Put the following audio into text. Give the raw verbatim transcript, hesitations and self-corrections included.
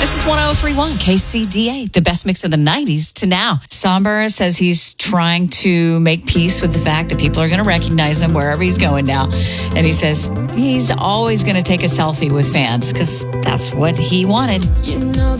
This is one oh three point one K C D A, the best mix of the nineties to now. Somber says he's trying to make peace with the fact that people are going to recognize him wherever he's going now. And he says he's always going to take a selfie with fans because that's what he wanted. You know